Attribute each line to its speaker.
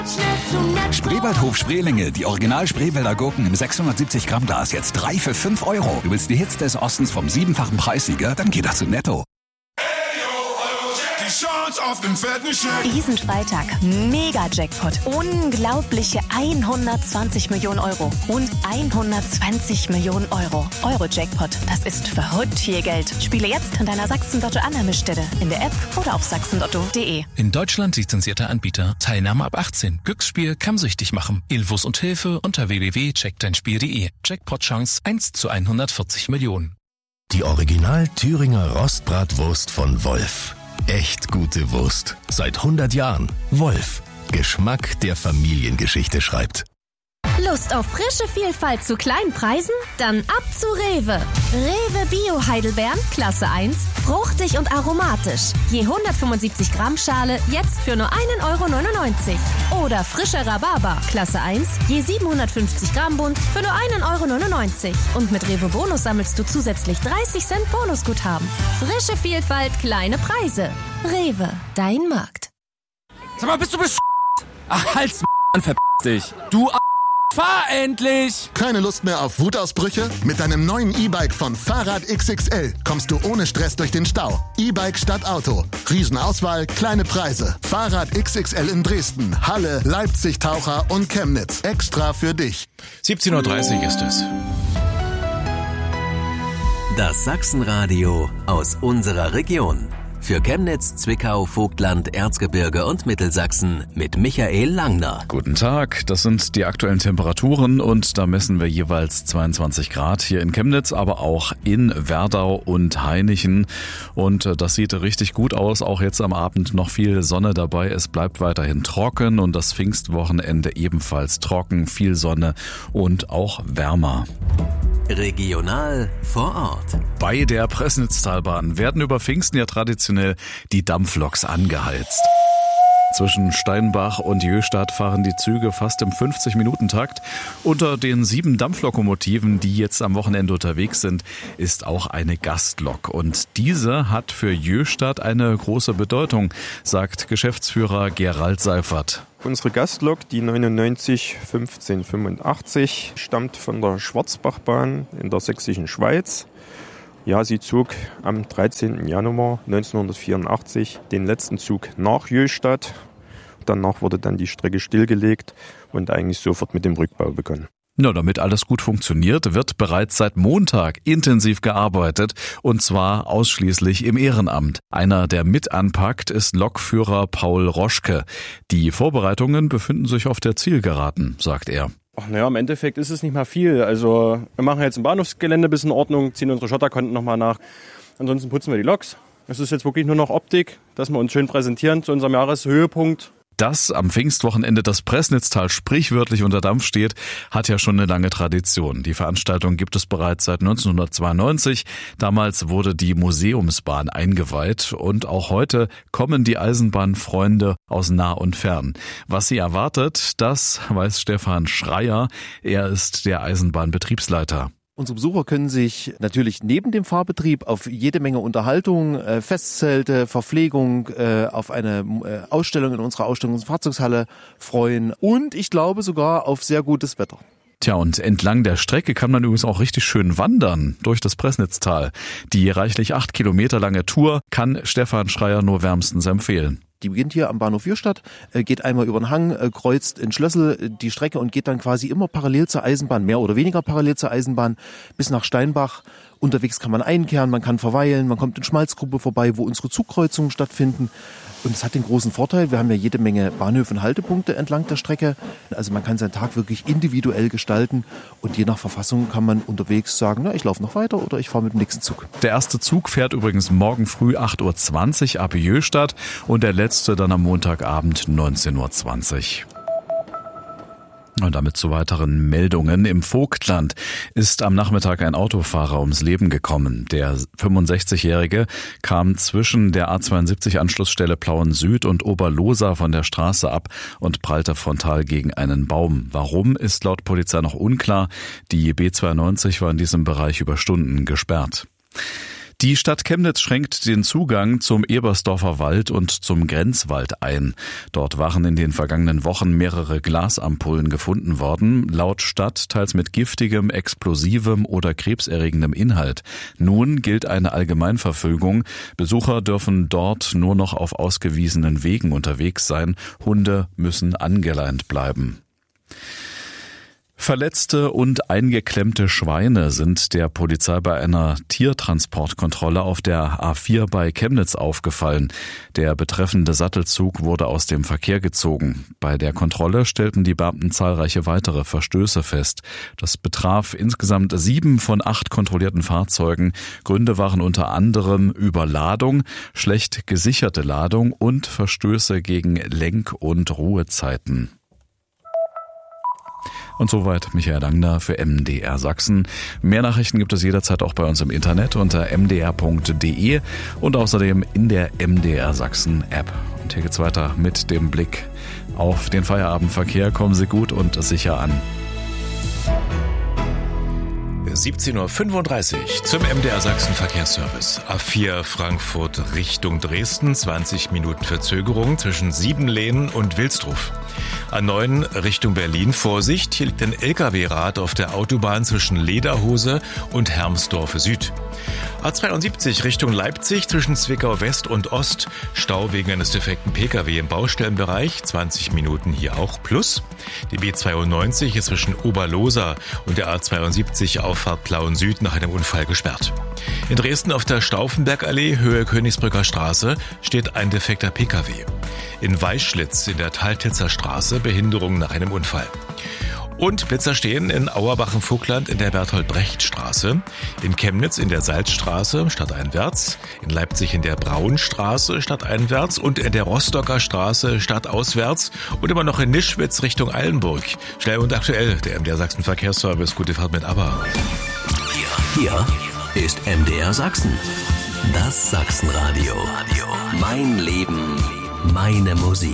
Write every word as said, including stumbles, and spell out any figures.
Speaker 1: Spreewaldhof Spreelinge, die Original Spreewälder Gurken im sechshundertsiebzig Gramm Glas, jetzt drei für fünf Euro. Du willst die Hits des Ostens vom siebenfachen Preissieger? Dann geht das zu Netto.
Speaker 2: Diesen Freitag Mega-Jackpot. Unglaubliche hundertzwanzig Millionen Euro und hundertzwanzig Millionen Euro. Euro-Jackpot, das ist verrückt viel Geld. Spiele jetzt an deiner Sachsen-Lotto-Annahmestelle, in der App oder auf sachsenlotto punkt de.
Speaker 3: In Deutschland lizenzierter Anbieter. Teilnahme ab achtzehn. Glücksspiel kann süchtig machen. Infos und Hilfe unter w w w punkt check dein spiel punkt de. Jackpot-Chance eins zu hundertvierzig Millionen.
Speaker 4: Die Original Thüringer Rostbratwurst von Wolf. Echt gute Wurst. Seit hundert Jahren. Wolf. Geschmack, der Familiengeschichte schreibt.
Speaker 5: Lust auf frische Vielfalt zu kleinen Preisen? Dann ab zu Rewe. Rewe Bio Heidelbeeren, Klasse eins, fruchtig und aromatisch. Je hundertfünfundsiebzig Gramm Schale jetzt für nur ein Euro neunundneunzig. Oder frischer Rhabarber, Klasse eins, je siebenhundertfünfzig Gramm Bund für nur ein Euro neunundneunzig. Und mit Rewe Bonus sammelst du zusätzlich dreißig Cent Bonusguthaben. Frische Vielfalt, kleine Preise. Rewe, dein Markt.
Speaker 6: Sag mal, bist du besch***? Ach, halt's m***, verpiss dich. Du a***. Fahr endlich!
Speaker 7: Keine Lust mehr auf Wutausbrüche? Mit deinem neuen E-Bike von Fahrrad X X L kommst du ohne Stress durch den Stau. E-Bike statt Auto. Riesenauswahl, kleine Preise. Fahrrad X X L in Dresden, Halle, Leipzig, Taucher und Chemnitz. Extra für dich.
Speaker 3: siebzehn Uhr dreißig ist es.
Speaker 8: Das Sachsenradio aus unserer Region. Für Chemnitz, Zwickau, Vogtland, Erzgebirge und Mittelsachsen mit Michael Langner.
Speaker 9: Guten Tag, das sind die aktuellen Temperaturen und da messen wir jeweils zweiundzwanzig Grad hier in Chemnitz, aber auch in Werdau und Hainichen. Und das sieht richtig gut aus, auch jetzt am Abend noch viel Sonne dabei. Es bleibt weiterhin trocken und das Pfingstwochenende ebenfalls trocken, viel Sonne und auch wärmer.
Speaker 8: Regional vor Ort.
Speaker 9: Bei der Pressnitztalbahn werden über Pfingsten ja traditionell die Dampfloks angeheizt. Zwischen Steinbach und Jöstadt fahren die Züge fast im fünfzig-Minuten-Takt. Unter den sieben Dampflokomotiven, die jetzt am Wochenende unterwegs sind, ist auch eine Gastlok. Und diese hat für Jöstadt eine große Bedeutung, sagt Geschäftsführer Gerald Seifert.
Speaker 10: Unsere Gastlok, die neunundneunzig fünfzehn fünfundachtzig, stammt von der Schwarzbachbahn in der sächsischen Schweiz. Ja, sie zog am dreizehnten Januar neunzehnhundertvierundachtzig den letzten Zug nach Jöstadt. Danach wurde dann die Strecke stillgelegt und eigentlich sofort mit dem Rückbau begonnen.
Speaker 9: Na, damit alles gut funktioniert, wird bereits seit Montag intensiv gearbeitet und zwar ausschließlich im Ehrenamt. Einer, der mit anpackt, ist Lokführer Paul Roschke. Die Vorbereitungen befinden sich auf der Zielgeraden, sagt er.
Speaker 11: Ach naja, im Endeffekt ist es nicht mal viel. Also wir machen jetzt ein Bahnhofsgelände bis in Ordnung, ziehen unsere Schotterkonten nochmal nach. Ansonsten putzen wir die Loks. Es ist jetzt wirklich nur noch Optik, dass wir uns schön präsentieren zu unserem Jahreshöhepunkt.
Speaker 9: Dass am Pfingstwochenende das Pressnitztal sprichwörtlich unter Dampf steht, hat ja schon eine lange Tradition. Die Veranstaltung gibt es bereits seit neunzehnhundertzweiundneunzig. Damals wurde die Museumsbahn eingeweiht und auch heute kommen die Eisenbahnfreunde aus nah und fern. Was sie erwartet, das weiß Stefan Schreier. Er ist der Eisenbahnbetriebsleiter.
Speaker 12: Unsere Besucher können sich natürlich neben dem Fahrbetrieb auf jede Menge Unterhaltung, äh, Festzelte, Verpflegung, äh, auf eine äh, Ausstellung in unserer Ausstellungs- und Fahrzeugshalle freuen und ich glaube sogar auf sehr gutes Wetter.
Speaker 9: Tja, und entlang der Strecke kann man übrigens auch richtig schön wandern durch das Pressnitztal. Die reichlich acht Kilometer lange Tour kann Stefan Schreier nur wärmstens empfehlen.
Speaker 12: Die beginnt hier am Bahnhof Jöstadt, geht einmal über den Hang, kreuzt in Schlössel die Strecke und geht dann quasi immer parallel zur Eisenbahn, mehr oder weniger parallel zur Eisenbahn, bis nach Steinbach. Unterwegs kann man einkehren, man kann verweilen, man kommt in Schmalzgruppe vorbei, wo unsere Zugkreuzungen stattfinden. Und es hat den großen Vorteil, wir haben ja jede Menge Bahnhöfe und Haltepunkte entlang der Strecke. Also man kann seinen Tag wirklich individuell gestalten und je nach Verfassung kann man unterwegs sagen, na, ich laufe noch weiter oder ich fahre mit dem nächsten Zug.
Speaker 9: Der erste Zug fährt übrigens morgen früh acht Uhr zwanzig ab Jöstadt und der letzte dann am Montagabend neunzehn Uhr zwanzig. Und damit zu weiteren Meldungen. Im Vogtland ist am Nachmittag ein Autofahrer ums Leben gekommen. Der fünfundsechzigjährige kam zwischen der A zweiundsiebzig Anschlussstelle Plauen Süd und Oberlohsa von der Straße ab und prallte frontal gegen einen Baum. Warum, ist laut Polizei noch unklar. Die B zweiundneunzig war in diesem Bereich über Stunden gesperrt. Die Stadt Chemnitz schränkt den Zugang zum Ebersdorfer Wald und zum Grenzwald ein. Dort waren in den vergangenen Wochen mehrere Glasampullen gefunden worden, laut Stadt teils mit giftigem, explosivem oder krebserregendem Inhalt. Nun gilt eine Allgemeinverfügung. Besucher dürfen dort nur noch auf ausgewiesenen Wegen unterwegs sein. Hunde müssen angeleint bleiben. Verletzte und eingeklemmte Schweine sind der Polizei bei einer Tiertransportkontrolle auf der A vier bei Chemnitz aufgefallen. Der betreffende Sattelzug wurde aus dem Verkehr gezogen. Bei der Kontrolle stellten die Beamten zahlreiche weitere Verstöße fest. Das betraf insgesamt sieben von acht kontrollierten Fahrzeugen. Gründe waren unter anderem Überladung, schlecht gesicherte Ladung und Verstöße gegen Lenk- und Ruhezeiten. Und soweit Michael Langner für M D R Sachsen. Mehr Nachrichten gibt es jederzeit auch bei uns im Internet unter m d r punkt d e und außerdem in der M D R Sachsen App. Und hier geht's weiter mit dem Blick auf den Feierabendverkehr. Kommen Sie gut und sicher an.
Speaker 13: siebzehn Uhr fünfunddreißig zum M D R Sachsen Verkehrsservice. A vier Frankfurt Richtung Dresden, zwanzig Minuten Verzögerung zwischen Siebenlehnen und Wilsdruf. A neun Richtung Berlin, Vorsicht, hier liegt ein L K W-Rad auf der Autobahn zwischen Lederhose und Hermsdorf Süd. A zweiundsiebzig Richtung Leipzig zwischen Zwickau West und Ost, Stau wegen eines defekten Pkw im Baustellenbereich, zwanzig Minuten hier auch plus. Die B zweiundneunzig ist zwischen Oberlosa und der A zweiundsiebzig Auffahrt Plauen Süd nach einem Unfall gesperrt. In Dresden auf der Stauffenbergallee, Höhe Königsbrücker Straße, steht ein defekter Pkw. In Weißschlitz in der Taltitzer Straße Behinderung nach einem Unfall. Und Blitzer stehen in Auerbach-im-Vogtland in der Bertolt-Brecht-Straße, in Chemnitz in der Salzstraße stadteinwärts, in Leipzig in der Braunstraße stadteinwärts und in der Rostocker Straße stadtauswärts und immer noch in Nischwitz Richtung Eilenburg. Schnell und aktuell, der M D R Sachsen Verkehrsservice. Gute Fahrt mit ABBA.
Speaker 8: Hier ist M D R Sachsen. Das Sachsenradio. Mein Leben, meine Musik.